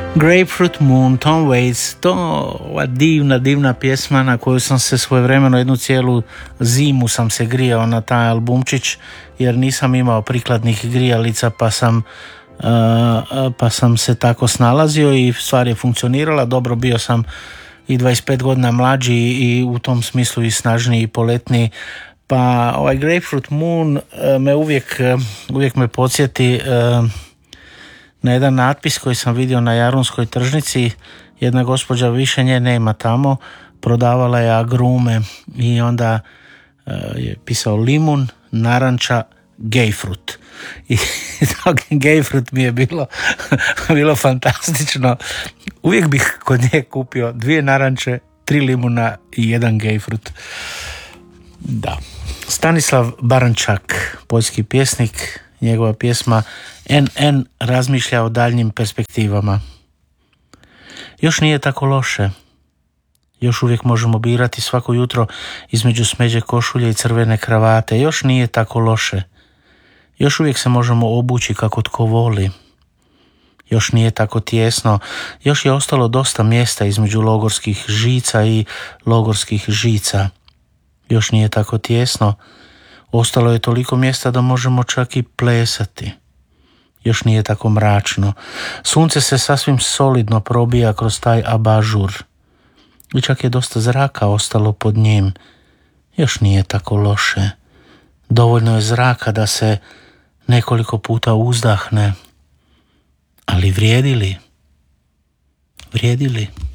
Grapefruit Moon, Tom Waits, to ova divna pjesma na koju sam se svojevremeno jednu cijelu zimu sam se grijao na taj albumčić, jer nisam imao prikladnih grijalica pa sam se tako snalazio i stvar je funkcionirala dobro. Bio sam i 25 godina mlađi i u tom smislu i snažniji i poletniji, pa ovaj Grapefruit Moon me uvijek me podsjeti na jedan natpis koji sam vidio na Jarunskoj tržnici. Jedna gospođa, više nje nema tamo, prodavala je agrume i onda je pisao limun, naranča, gejfrut. I to gejfrut mi je bilo fantastično. Uvijek bih kod nje kupio 2 naranče, 3 limuna i 1 gejfrut. Da. Stanislav Barančak, poljski pjesnik, njegova pjesma NN razmišlja o daljnjim perspektivama. Još nije tako loše. Još uvijek možemo birati svako jutro između smeđe košulje i crvene kravate. Još nije tako loše. Još uvijek se možemo obući kako tko voli. Još nije tako tijesno. Još je ostalo dosta mjesta između logorskih žica i logorskih žica. Još nije tako tijesno. Ostalo je toliko mjesta da možemo čak i plesati. Još nije tako mračno. Sunce se sasvim solidno probija kroz taj abažur. I čak je dosta zraka ostalo pod njim. Još nije tako loše. Dovoljno je zraka da se nekoliko puta uzdahne. Ali vrijedi li? Vrijedi li?